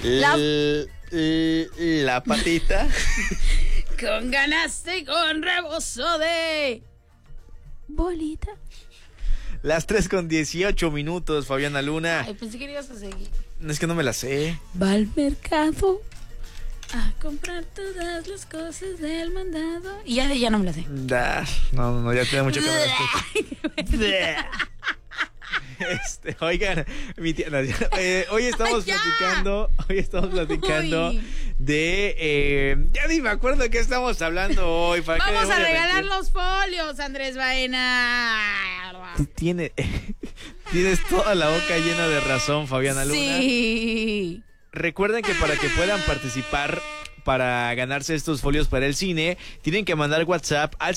La patita. Con ganas y con rebozo de bolita. Las 3:18, Fabiana Luna. Ay, pensé que ibas a seguir. Es que no me la sé. Va al mercado a comprar todas las cosas del mandado. Y ya no me la sé. No, ya tiene mucho que ver. Oigan, mi tía, hoy estamos platicando de ya ni me acuerdo de qué estamos hablando hoy. Vamos a regalar los folios, Andrés Baena. Tienes toda la boca llena de razón, Fabiana Luna. Sí. Recuerden que para que puedan participar para ganarse estos folios para el cine, tienen que mandar WhatsApp al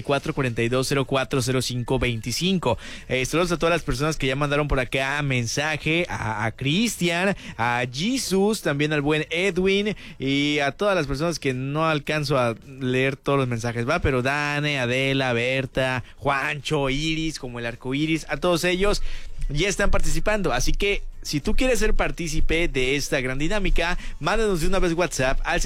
7442040525. Saludos a todas las personas que ya mandaron por acá mensaje, a Cristian, a Jesus, también al buen Edwin y a todas las personas que no alcanzo a leer todos los mensajes, ¿va? Pero Dane, Adela, Berta, Juancho, Iris, como el arco iris, a todos ellos ya están participando, así que si tú quieres ser partícipe de esta gran dinámica, mándanos de una vez WhatsApp al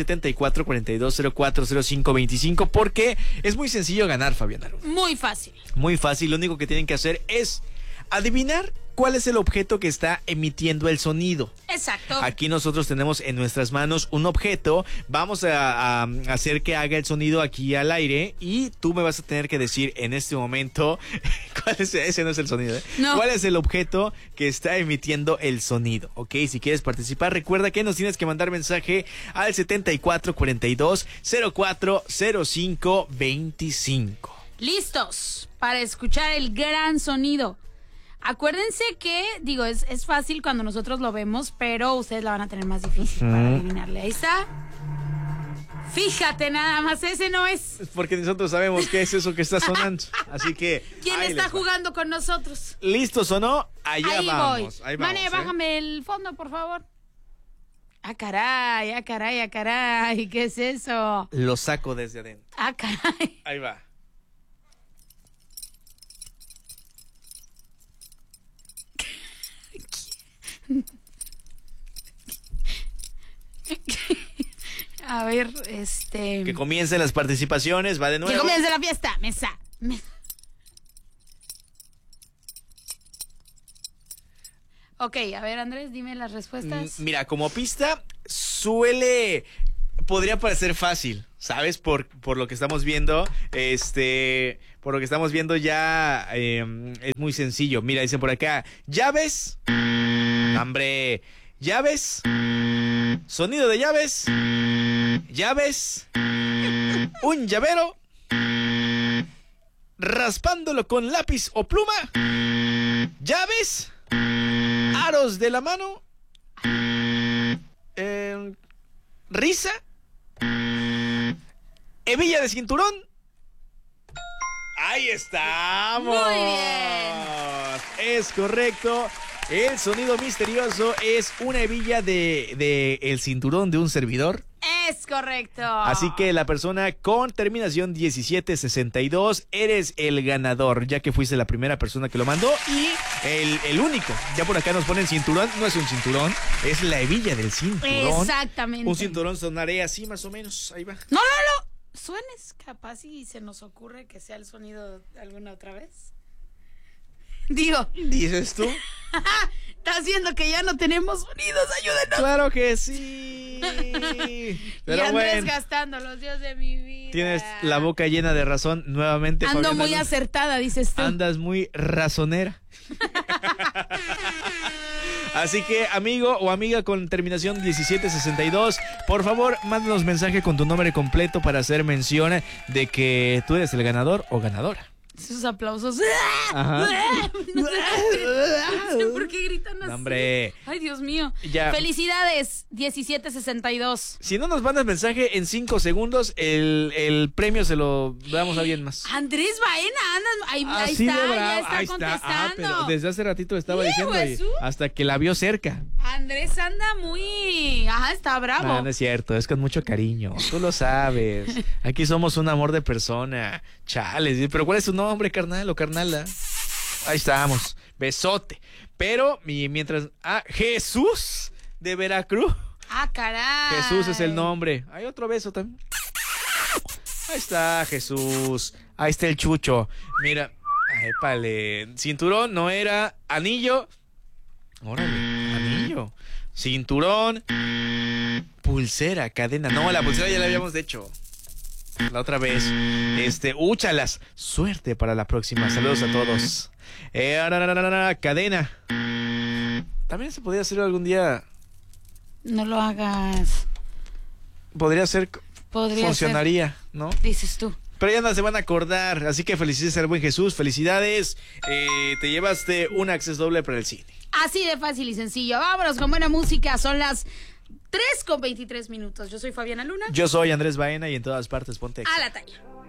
7442040525 porque es muy sencillo ganar, Fabiana Luna. Muy fácil. Muy fácil, lo único que tienen que hacer es adivinar cuál es el objeto que está emitiendo el sonido. Exacto. Aquí nosotros tenemos en nuestras manos un objeto, vamos a hacer que haga el sonido aquí al aire y tú me vas a tener que decir en este momento cuál es, ese no es el sonido, ¿eh? No. ¿Cuál es el objeto que está emitiendo el sonido? Ok, si quieres participar, recuerda que nos tienes que mandar mensaje al 7442040525. Listos para escuchar el gran sonido. Acuérdense que, es fácil cuando nosotros lo vemos, pero ustedes la van a tener más difícil para adivinarle. Ahí está. Fíjate nada más, ese no es. Porque nosotros sabemos qué es eso que está sonando. Así que ¿quién está jugando con nosotros? ¿Listos o no? Ahí voy. vamos. Mane, bájame el fondo, por favor. Ah, caray, ¿qué es eso? Lo saco desde adentro. Ah, caray. Ahí va. A ver, Que comiencen las participaciones, va de nuevo. Que comience la fiesta, mesa. Ok, a ver, Andrés, dime las respuestas. Mira, como pista, podría parecer fácil, ¿sabes? Por lo que estamos viendo, por lo que estamos viendo ya es muy sencillo. Mira, dicen por acá, llaves, hombre, llaves, sonido de llaves, llaves, un llavero, raspándolo con lápiz o pluma, llaves, aros de la mano, risa, hebilla de cinturón. Ahí estamos. Muy bien. Es correcto. El sonido misterioso es una hebilla de el cinturón de un servidor. Es correcto. Así que la persona con terminación 1762 eres el ganador, ya que fuiste la primera persona que lo mandó y el único. Ya por acá nos ponen cinturón, no es un cinturón, es la hebilla del cinturón. Exactamente. Un cinturón sonaré así más o menos, ahí va. No. Suenes capaz y se nos ocurre que sea el sonido alguna otra vez. ¿Dices tú? Estás viendo que ya no tenemos sonidos, ayúdenos. Claro que sí. Pero y Andrés bueno, gastando los días de mi vida. tienes la boca llena de razón nuevamente. Ando Fabiana muy Luna. acertada, dices tú. Andas muy razonera. Así que, amigo o amiga con terminación 1762, por favor, mándanos mensaje con tu nombre completo para hacer mención de que tú eres el ganador o ganadora. Esos aplausos. Ajá. No sé por qué gritan así. No, hombre. Ay, Dios mío. Ya. Felicidades, 1762. Si no nos mandas mensaje en 5 segundos, el premio se lo damos a alguien más. Andrés Baena, ahí Así está, de bravo. ya está Ahí contestando. pero desde hace ratito le estaba diciendo Jesús. hasta que la vio cerca. Andrés anda muy... está bravo. No es cierto, es con mucho cariño. Tú lo sabes. Aquí somos un amor de persona. Chales. Pero ¿cuál es tu nombre, carnal o carnala? Ahí estamos. Besote. Pero mientras... Jesús de Veracruz. Ah, caray. Jesús es el nombre. Hay otro beso también. Ahí está Jesús. Ahí está el Chucho. Mira. Épale. Cinturón no era. Anillo. Órale. Anillo. Cinturón. Pulsera, cadena. No, la pulsera ya la habíamos hecho. La otra vez. Úchalas. Suerte para la próxima. Saludos a todos. Cadena. También se podría hacer algún día. No lo hagas. Podría ser. Podría funcionaría, ser. ¿no? Dices tú. Pero ya no se van a acordar. Así que felicidades al buen Jesús. Felicidades. Te llevaste un acceso doble para el cine. Así de fácil y sencillo. Vámonos con buena música. Son las 3:23. Yo soy Fabiana Luna. Yo soy Andrés Baena y en todas partes ponte Exa. A la talla.